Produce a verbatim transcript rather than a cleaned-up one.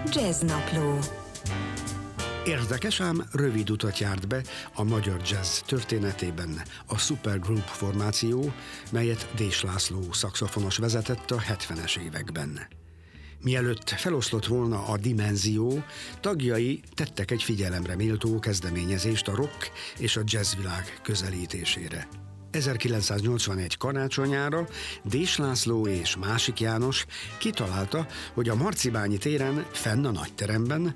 Jazznapló. Érdekes, ám rövid utat járt be a magyar jazz történetében a Supergroup formáció, melyet Dés László szaxofonos vezetett a hetvenes években. Mielőtt feloszlott volna a dimenzió, tagjai tettek egy figyelemre méltó kezdeményezést a rock és a jazzvilág közelítésére. ezerkilencszáznyolcvanegy karácsonyára Dés László és Másik János kitalálta, hogy a Marcibányi téren, fenn a nagyteremben